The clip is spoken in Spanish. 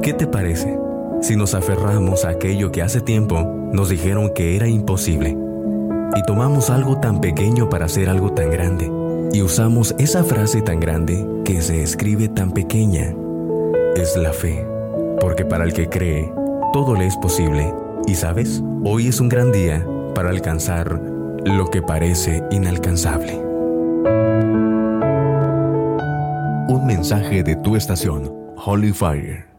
¿Qué te parece si nos aferramos a aquello que hace tiempo nos dijeron que era imposible y tomamos algo tan pequeño para hacer algo tan grande y usamos esa frase tan grande que se escribe tan pequeña? Es la fe, porque para el que cree, todo le es posible. Y sabes, hoy es un gran día para alcanzar lo que parece inalcanzable. Un mensaje de tu estación, Holy Fire.